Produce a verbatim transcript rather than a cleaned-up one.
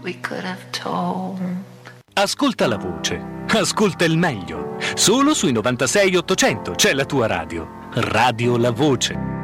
we could have told. Ascolta la voce, ascolta il meglio. Solo sui novantasei ottocento c'è la tua radio. Radio La Voce.